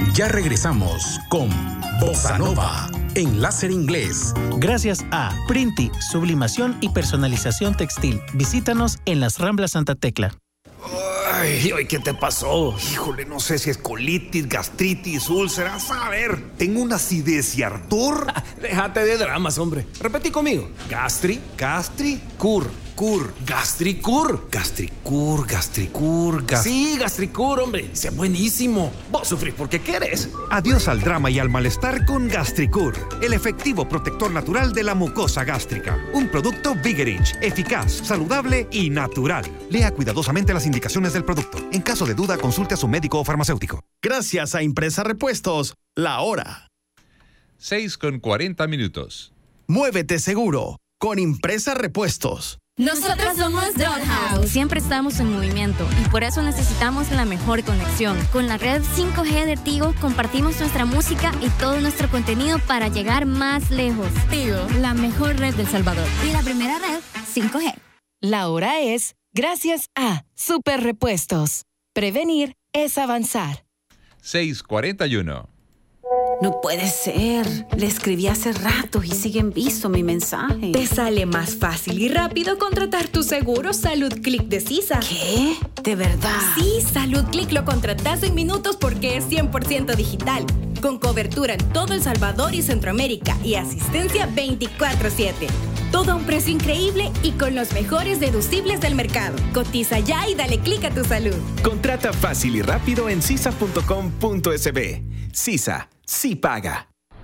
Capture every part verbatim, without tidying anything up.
Ya regresamos con Bossa Nova en Láser Inglés. Gracias a Printi, sublimación y personalización textil. Visítanos en las Ramblas Santa Tecla. Ay, ay, ¿qué te pasó? Híjole, no sé si es colitis, gastritis, úlceras. A ver, tengo una acidez y ardor. Ah, déjate de dramas, hombre. Repetí conmigo. Gastri, Gastri, cur. cur. Gastricur. Gastricur, gastricur, gas... Sí, Gastricur, hombre. Es buenísimo. Vos sufrís porque querés. Adiós al drama y al malestar con Gastricur, el efectivo protector natural de la mucosa gástrica. Un producto Vigerich, eficaz, saludable y natural. Lea cuidadosamente las indicaciones del producto. En caso de duda, consulte a su médico o farmacéutico. Gracias a Impresa Repuestos, la hora. seis con cuarenta minutos. Muévete seguro con Impresa Repuestos. Nosotros somos Dollhouse. Siempre estamos en movimiento y por eso necesitamos la mejor conexión. Con la red cinco G de Tigo compartimos nuestra música y todo nuestro contenido para llegar más lejos. Tigo, la mejor red del Salvador. Y la primera red cinco G. La hora es gracias a Super Repuestos. Prevenir es avanzar. seis cuarenta y uno. No puede ser. Le escribí hace rato y sigue en visto mi mensaje. Te sale más fácil y rápido contratar tu seguro Salud Click de CISA. ¿Qué? ¿De verdad? Sí, Salud Click lo contratas en minutos porque es cien por ciento digital. Con cobertura en todo El Salvador y Centroamérica y asistencia veinticuatro siete. Todo a un precio increíble y con los mejores deducibles del mercado. Cotiza ya y dale clic a tu salud. Contrata fácil y rápido en sisa punto com punto es be. CISA, sí paga.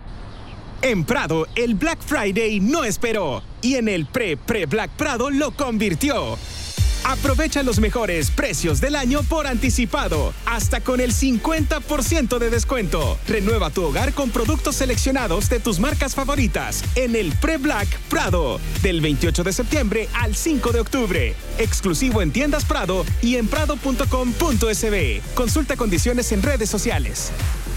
En Prado, el Black Friday no esperó y en el pre-pre-Black Prado lo convirtió. Aprovecha los mejores precios del año por anticipado, hasta con el cincuenta por ciento de descuento. Renueva tu hogar con productos seleccionados de tus marcas favoritas en el Pre-Black Prado, del veintiocho de septiembre al cinco de octubre. Exclusivo en tiendas Prado y en prado punto com punto es be. Consulta condiciones en redes sociales.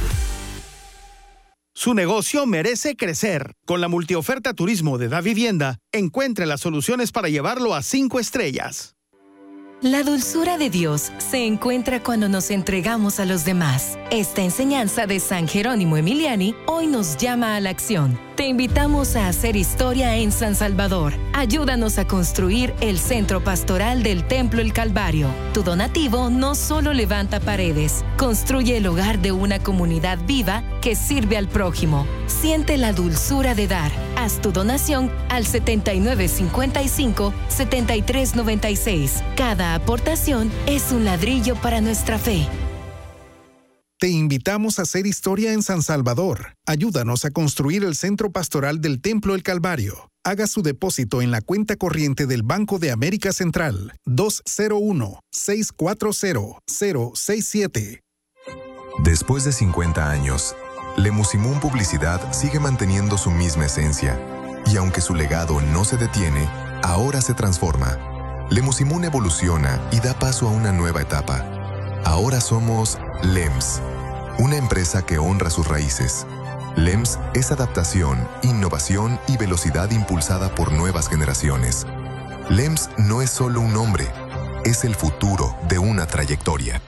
Su negocio merece crecer. Con la multioferta turismo de Da Vivienda, encuentre las soluciones para llevarlo a cinco estrellas. La dulzura de Dios se encuentra cuando nos entregamos a los demás. Esta enseñanza de San Jerónimo Emiliani hoy nos llama a la acción. Te invitamos a hacer historia en San Salvador. Ayúdanos a construir el centro pastoral del Templo El Calvario. Tu donativo no solo levanta paredes, construye el hogar de una comunidad viva que sirve al prójimo. Siente la dulzura de dar. Haz tu donación al setenta y nueve cincuenta y cinco, setenta y tres noventa y seis. Cada aportación es un ladrillo para nuestra fe. Te invitamos a hacer historia en San Salvador. Ayúdanos a construir el centro pastoral del Templo El Calvario. Haga su depósito en la cuenta corriente del Banco de América Central dos cero uno, seis cuatro cero, cero seis siete. Después de cincuenta años, Lemusimún Publicidad sigue manteniendo su misma esencia. Y aunque su legado no se detiene, ahora se transforma. Lemusimún evoluciona y da paso a una nueva etapa. Ahora somos LEMS, una empresa que honra sus raíces. LEMS es adaptación, innovación y velocidad impulsada por nuevas generaciones. LEMS no es solo un nombre, es el futuro de una trayectoria.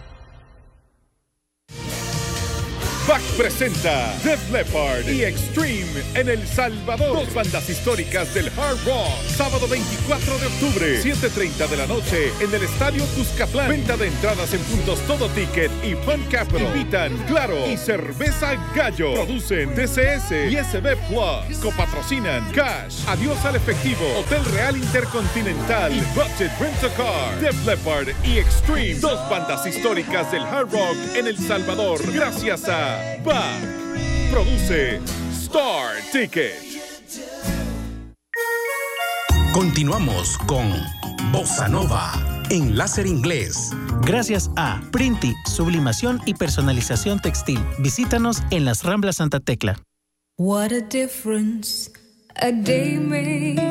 B A C presenta Def Leppard y Extreme en El Salvador. Dos bandas históricas del hard rock. Sábado veinticuatro de octubre, siete treinta de la noche, en el Estadio Cuscatlán. Venta de entradas en puntos Todo Ticket y Fun Capital. Invitan Claro y Cerveza Gallo. Producen T C S y S B Plus. Copatrocinan Cash, Adiós al Efectivo, Hotel Real Intercontinental y Budget Rent-A-Car. Def Leppard y Extreme, dos bandas históricas del hard rock en El Salvador. Gracias a B A C. Produce Star Ticket. Continuamos con Bossa Nova en Láser Inglés. Gracias a Printi, sublimación y personalización textil. Visítanos en las Ramblas Santa Tecla. What a difference a day makes.